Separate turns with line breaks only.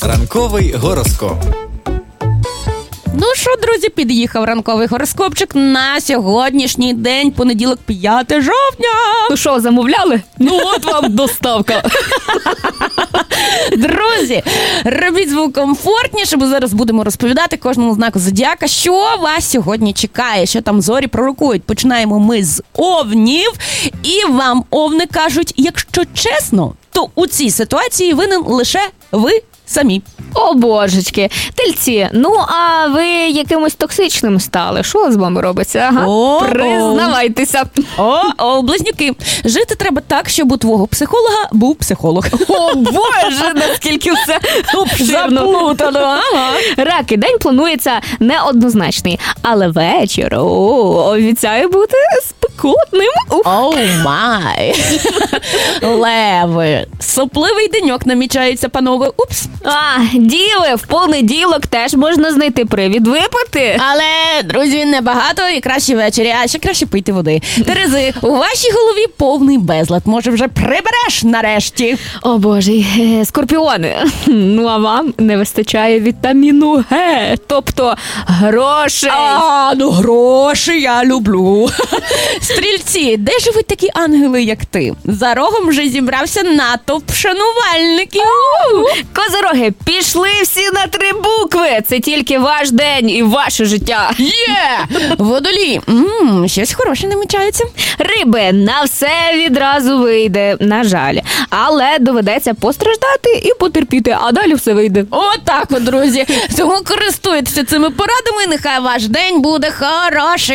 Ранковий гороскоп.
Ну що, друзі, під'їхав ранковий гороскопчик на сьогоднішній день, понеділок, 5 жовтня.
Ну що, замовляли? Ну от вам доставка.
Друзі, робіть звук комфортніше, бо зараз будемо розповідати кожному знаку зодіака, що вас сьогодні чекає, що там зорі пророкують. Починаємо ми з овнів, і вам овни кажуть, якщо чесно, то у цій ситуації винен лише ви самі.
О, божечки. Тельці, ну а ви якимось токсичним стали? Що з вами робиться? Ага. Признавайтеся.
Близнюки. Жити треба так, щоб у твого психолога був психолог.
О, Боже, наскільки все обширно.
Заплутано. Ага.
Раки, день планується неоднозначний, але вечір обіцяє бути спекотним.
Май. Леви. Сопливий деньок намічається, панове. Упс.
Діви, в понеділок теж можна знайти привід випити.
Але, друзі, небагато і краще ввечері, а ще краще пийте води. Терези, у вашій голові повний безлад. Може, вже прибереш нарешті?
О, Боже, скорпіони. Ну, а вам не вистачає вітаміну Г, тобто грошей.
Гроші я люблю. Стрільці, де живуть такі ангели, як ти? За рогом вже зібрався натовп шанувальників.
Козороги, пішли всі на 3 букви. Це тільки ваш день і ваше життя.
Водолій, щось хороше намічається.
Риби, на все відразу вийде, на жаль. Але доведеться постраждати і потерпіти, а далі все вийде.
Отак от, друзі. Тому користуйтеся цими порадами, нехай ваш день буде хороший.